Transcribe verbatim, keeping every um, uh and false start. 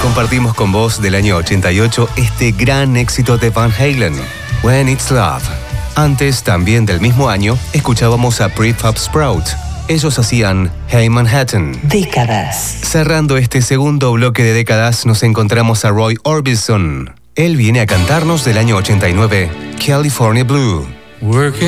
compartimos con vos del año ochenta y ocho este gran éxito de Van Halen, When It's Love. Antes, también del mismo año, escuchábamos a Prefab Sprout. Ellos hacían Hey Manhattan. Décadas. Cerrando este segundo bloque de décadas, nos encontramos a Roy Orbison. Él viene a cantarnos del año ochenta y nueve, California Blue. Working